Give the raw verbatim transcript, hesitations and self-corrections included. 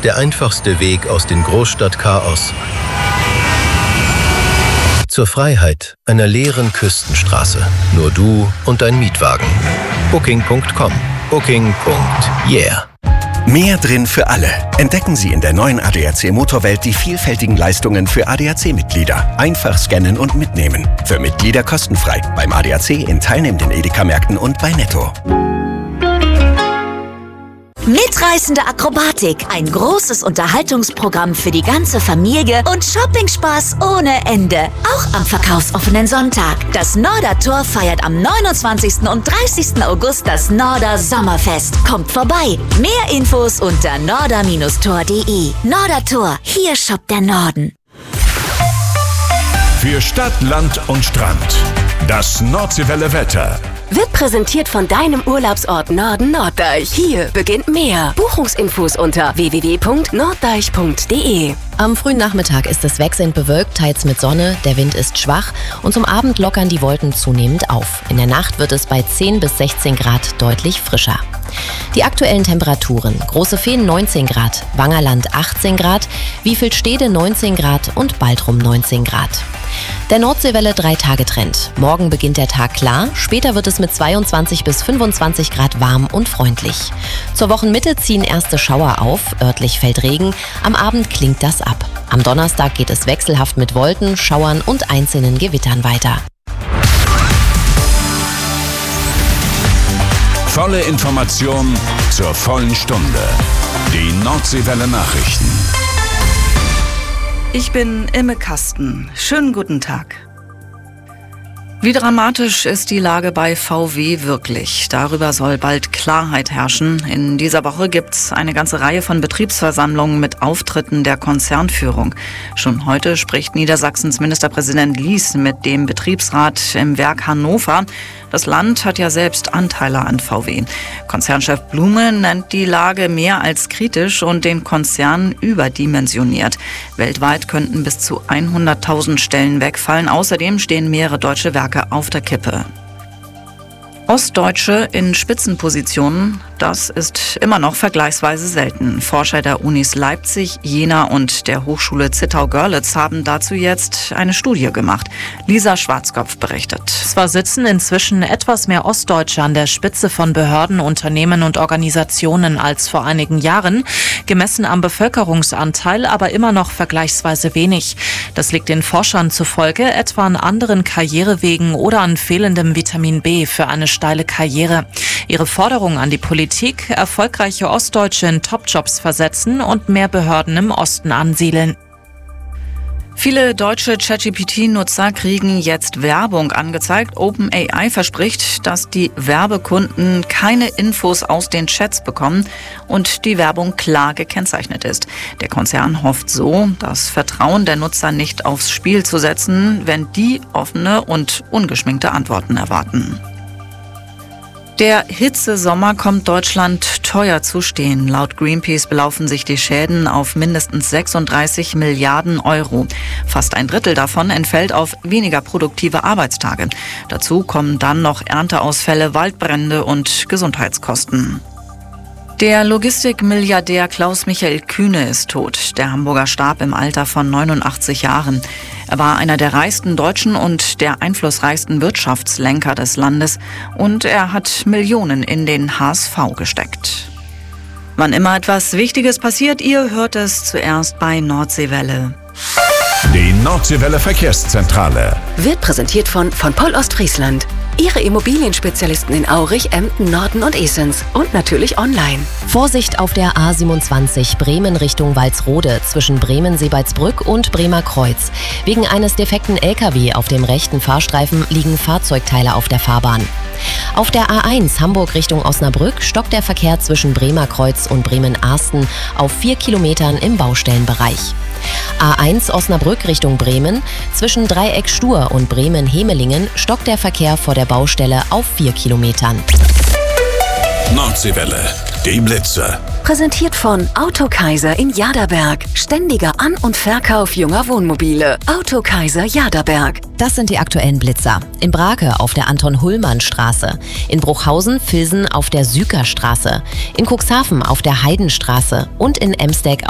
ist der einfachste Weg aus dem Großstadtchaos zur Freiheit einer leeren Küstenstraße. Nur du und dein Mietwagen. Booking Punkt com. Booking Punkt yeah. Mehr drin für alle. Entdecken Sie in der neuen A D A C Motorwelt die vielfältigen Leistungen für A D A C-Mitglieder. Einfach scannen und mitnehmen. Für Mitglieder kostenfrei. Beim A D A C in teilnehmenden Edeka-Märkten und bei Netto. Mitreißende Akrobatik, ein großes Unterhaltungsprogramm für die ganze Familie und Shoppingspaß ohne Ende. Auch am verkaufsoffenen Sonntag. Das Nordertor feiert am neunundzwanzigsten und dreißigsten August das Norder Sommerfest. Kommt vorbei. Mehr Infos unter norder Bindestrich tor punkt de. Nordertor, hier shoppt der Norden. Für Stadt, Land und Strand. Das Nordseewelle Wetter. Wird präsentiert von deinem Urlaubsort Norden Norddeich. Hier beginnt mehr. Buchungsinfos unter w w w punkt norddeich punkt de. Am frühen Nachmittag ist es wechselnd bewölkt, teils mit Sonne, der Wind ist schwach und zum Abend lockern die Wolken zunehmend auf. In der Nacht wird es bei zehn bis sechzehn Grad deutlich frischer. Die aktuellen Temperaturen: Große Fehn neunzehn Grad, Wangerland achtzehn Grad, Wiefelstede neunzehn Grad und Baltrum neunzehn Grad. Der Nordseewelle drei Tage Trend. Morgen beginnt der Tag klar, später wird es mit zweiundzwanzig bis fünfundzwanzig Grad warm und freundlich. Zur Wochenmitte ziehen erste Schauer auf, örtlich fällt Regen, am Abend klingt das ab. Am Donnerstag geht es wechselhaft mit Wolken, Schauern und einzelnen Gewittern weiter. Volle Information zur vollen Stunde. Die Nordseewelle Nachrichten. Ich bin Imme Kasten. Schönen guten Tag. Wie dramatisch ist die Lage bei V W wirklich? Darüber soll bald Klarheit herrschen. In dieser Woche gibt's eine ganze Reihe von Betriebsversammlungen mit Auftritten der Konzernführung. Schon heute spricht Niedersachsens Ministerpräsident Lies mit dem Betriebsrat im Werk Hannover. Das Land hat ja selbst Anteile an V W. Konzernchef Blume nennt die Lage mehr als kritisch und den Konzern überdimensioniert. Weltweit könnten bis zu hunderttausend Stellen wegfallen. Außerdem stehen mehrere deutsche Werke auf der Kippe. Ostdeutsche in Spitzenpositionen, das ist immer noch vergleichsweise selten. Forscher der Unis Leipzig, Jena und der Hochschule Zittau-Görlitz haben dazu jetzt eine Studie gemacht. Lisa Schwarzkopf berichtet. Zwar sitzen inzwischen etwas mehr Ostdeutsche an der Spitze von Behörden, Unternehmen und Organisationen als vor einigen Jahren, gemessen am Bevölkerungsanteil aber immer noch vergleichsweise wenig. Das liegt den Forschern zufolge etwa an anderen Karrierewegen oder an fehlendem Vitamin B für eine steile Karriere. Ihre Forderung an die Politik: erfolgreiche Ostdeutsche in Topjobs versetzen und mehr Behörden im Osten ansiedeln. Viele deutsche ChatGPT-Nutzer kriegen jetzt Werbung angezeigt. OpenAI verspricht, dass die Werbekunden keine Infos aus den Chats bekommen und die Werbung klar gekennzeichnet ist. Der Konzern hofft so, das Vertrauen der Nutzer nicht aufs Spiel zu setzen, wenn die offene und ungeschminkte Antworten erwarten. Der Hitzesommer kommt Deutschland teuer zu stehen. Laut Greenpeace belaufen sich die Schäden auf mindestens sechsunddreißig Milliarden Euro. Fast ein Drittel davon entfällt auf weniger produktive Arbeitstage. Dazu kommen dann noch Ernteausfälle, Waldbrände und Gesundheitskosten. Der Logistikmilliardär Klaus-Michael Kühne ist tot. Der Hamburger starb im Alter von neunundachtzig Jahren. Er war einer der reichsten Deutschen und der einflussreichsten Wirtschaftslenker des Landes. Und er hat Millionen in den H S V gesteckt. Wann immer etwas Wichtiges passiert, ihr hört es zuerst bei Nordseewelle. Die Nordseewelle Verkehrszentrale Wird präsentiert von von Poll Ostfriesland. Ihre Immobilienspezialisten in Aurich, Emden, Norden und Esens. Und natürlich online. Vorsicht auf der A siebenundzwanzig Bremen Richtung Walsrode zwischen Bremen-Seebaldsbrück und Bremer Kreuz. Wegen eines defekten L K W auf dem rechten Fahrstreifen liegen Fahrzeugteile auf der Fahrbahn. Auf der A eins Hamburg Richtung Osnabrück stockt der Verkehr zwischen Bremer Kreuz und Bremen-Arsten auf vier Kilometern im Baustellenbereich. A eins Osnabrück Richtung Bremen. Zwischen Dreieck Stur und Bremen-Hemelingen stockt der Verkehr vor der Baustelle auf vier Kilometern. Nordseewelle, die Blitze. Präsentiert von Autokaiser in Jaderberg. Ständiger An- und Verkauf junger Wohnmobile. Autokaiser Jaderberg. Das sind die aktuellen Blitzer. In Brake auf der Anton-Hullmann-Straße. In Bruchhausen-Vilsen auf der Sükerstraße. In Cuxhaven auf der Heidenstraße. Und in Emsdeck